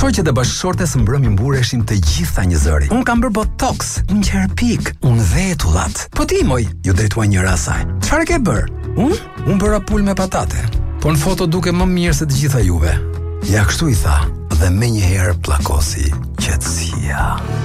Shoqet e bashkëshortes mbrëmje mbureshin të gjitha një zëri. Unë kam bërë botox, unë qerë pik, unë vetullat. Po ti moj, ju drejtua njëra asaj. Çfarë ke bërë? Unë bëra pul me patate. Po në foto duke më mirë se të gjitha juve. Ja kështu i tha, dhe me njëherë plakosi qetësia.